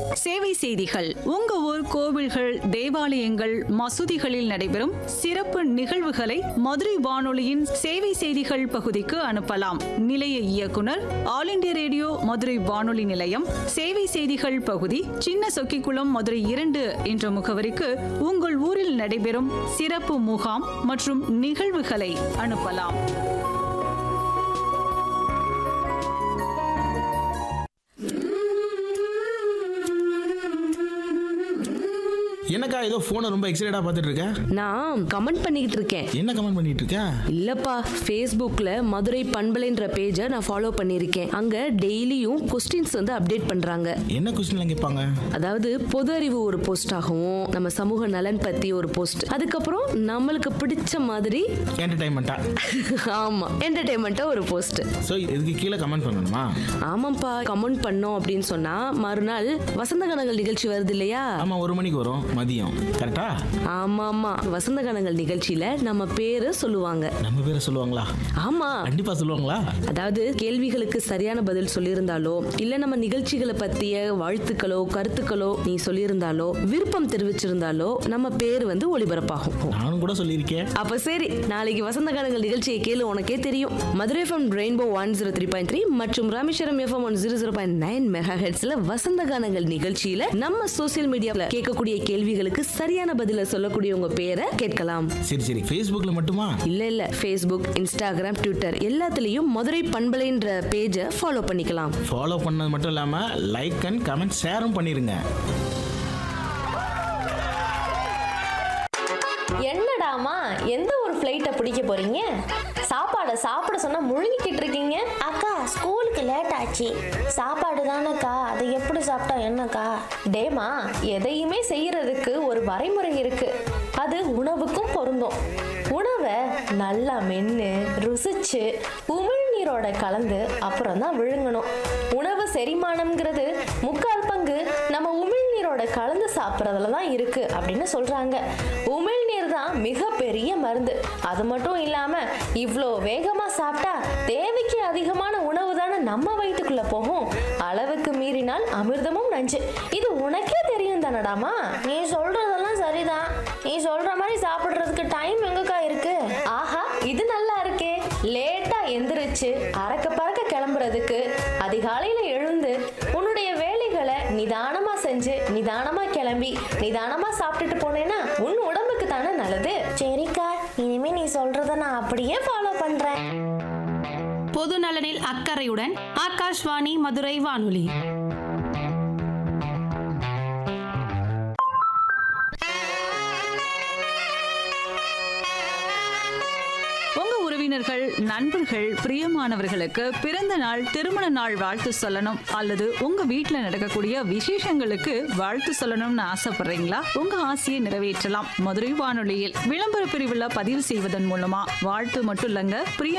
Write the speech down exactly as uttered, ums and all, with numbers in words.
சேவை செய்திகள். உங்க ஊர் கோவில்கள், தேவாலயங்கள், மசூதிகளில் நடைபெறும் சிறப்பு நிகழ்வுகளை மதுரை வானொலியின் சேவை செய்திகள் பகுதிக்கு அனுப்பலாம். நிலைய இயக்குனர், ஆல் இண்டியா ரேடியோ மதுரை வானொலி நிலையம், சேவை செய்திகள் பகுதி, சின்ன சொக்கிக்குளம், மதுரை இரண்டு என்ற முகவரிக்கு உங்கள் ஊரில் நடைபெறும் சிறப்பு முகாம் மற்றும் நிகழ்வுகளை அனுப்பலாம். என்னக்கா ஏதோ போனை ரொம்ப எக்ஸைட்டடா பார்த்துட்டு இருக்க? நான் கமெண்ட் பண்ணிக்கிட்டு இருக்கேன். என்ன கமெண்ட் பண்ணிட்டு இருக்க? இல்லப்பா, ஃபேஸ்புக்ல மதுரை பண்பலைன்ற பேஜை நான் ஃபாலோ பண்ணியிருக்கேன். அங்க டெய்லியும் கொஸ்டின்ஸ் வந்து அப்டேட் பண்றாங்க. என்ன கொஸ்டின்லாம் கேட்பாங்க? அதாவது பொது அறிவு ஒரு போஸ்ட் ஆகவும், நம்ம சமூக நலன் பத்தி ஒரு போஸ்ட், அதுக்கப்புறம் நம்மளுக்கு பிடிச்ச மாதிரி என்டர்டைன்மெண்டா ஆமா என்டர்டைன்மெண்ட்டா ஒரு போஸ்ட். சோ இதுக்கு கீழே கமெண்ட் பண்ணணுமா? ஆமாப்பா, கமெண்ட் பண்ணோம் அப்படின்னு சொன்னா மறுநாள் வசந்த கனங்கள் நிகழ்ச்சி வருது இல்லையா? ஆமா, ஒரு மணிக்கு வரும் மதியம். கரெக்டா? ஆமா ஆமா, வசந்த கனங்கள் நிகழ்ச்சியில நம்ம பேரு சொல்லுவாங்க. நம்ம பேரை சொல்லுவாங்களா? ஆமா, கண்டிப்பா சொல்லுவாங்களா? அதாவது கேள்விகளுக்கு சரியான பதில் சொல்லியிருந்தாலோ, இல்ல நம்ம நிகழ்ச்சிகளை பத்திய வாழ்த்துக்களோ கருத்துக்களோ நீ சொல்லியிருந்தாலோ, விருப்பம் தெரிவிச்சிருந்தாலோ நம்ம பேர் வந்து ஒளிபரப்பாகும். நானும் கூட சொல்லியிருக்கேன். அப்ப சரி, நாளைக்கு வசந்த கனங்கள் நிகழ்ச்சியை கேளு, உனக்கே தெரியும். Madurai FM rainbow one zero three point three மற்றும் Rameswaram FM one zero zero point nine mega ஹெட்ஸ்ல வசந்த கனங்கள் நிகழ்ச்சியில நம்ம சோசியல் மீடியாவில் கேட்கக்கூடிய கேள்விகளுக்கு சரியான பதில சொல்லக்கூடிய உங்க பேரை கேட்கலாம். சரி சரி, Facebookல மட்டுமா? இல்ல இல்ல, Facebook, Instagram, Twitter எல்லாத்துலயும் மதுரை பண்பலைன்ற பேஜை ஃபாலோ பண்ணிக்கலாம். ஃபாலோ பண்ணது மட்டும் இல்லாம லைக் அண்ட் கமெண்ட் ஷேரும் பண்ணிருங்க. என்னடாமா, எந்த ஒரு ஃப்ளைட்டை பிடிக்க போறீங்க? சாப்பாடை சாப்பிட சொன்னா முழுங்கிக்கிட்டு இருக்கீங்க. அக்கா, ஸ்கூலுக்கு லேட் ஆச்சு. சாப்பாடு தானேக்கா, அதை எப்படி சாப்பிட்டா என்னக்கா? டேமா, எதையுமே செய்யறதுக்கு ஒரு வரைமுறை இருக்கு. அது உணவுக்கும் பொருந்தும். உணவை நல்லா மென்று ருசிச்சு உமிழ்நீரோட கலந்து அப்புறம் தான் விழுங்கணும். உணவு செரிமானம்ங்கிறது முக்கால் பங்கு நம்ம உமிழ்நீரோட கலந்து சாப்பிட்றதுல தான் இருக்கு அப்படின்னு சொல்றாங்க. உமிழ்நீர் தான் மிகப்பெரிய மருந்து. அது மட்டும் இல்லாம இவ்வளோ வேகமா சாப்பிட்டா தேவைக்கு அதிகமான உணவு தானே நம்ம வயிற்றுக்குள்ள போகும். அளவுக்கு மீறினால் அமிர்தமும் நஞ்சு. இது உனக்கே தெரியும் தானடாமா? நீ சொல்றதெல்லாம் சரிதான். நீ சொல்ற மாதிரி சாப்பிடுறதுக்கு டைம் எங்கக்கா இருக்கு? ஆஹா, இது நல்லா இருக்கே. லேட்டா எந்திரிச்சு அறக்க பறக்க கிளம்புறதுக்கு அதிகாலையில எழுந்து உன்னுடைய வேலைகளை நிதானமா செஞ்சு நிதானமா கிளம்பி நிதானமா சாப்பிட்டுட்டு போனேன்னா உன் உடம்புக்கு தானே நல்லது. சரிக்கா, இனிமே நீ சொல்றத நான் அப்படியே ஃபாலோ பண்றேன். பொது நலனில் அக்கறையுடன் ஆகாஷ்வாணி மதுரை வானொலி. உங்க உறவினர்கள், நண்பர்கள், பிரியமானவர்களுக்கு பிறந்த நாள், திருமண நாள் வாழ்த்து சொல்லணும், அல்லது உங்க வீட்டுல நடக்கக்கூடிய விசேஷங்களுக்கு வாழ்த்து சொல்லணும்னு ஆசைப்படுறீங்களா? உங்க ஆசையை நிறைவேற்றலாம். மதுரை வானொலியில் விளம்பர பிரிவுல பதிவு செய்வதன் மூலமா வாழ்த்து மட்டும் இல்லங்க, பிரிய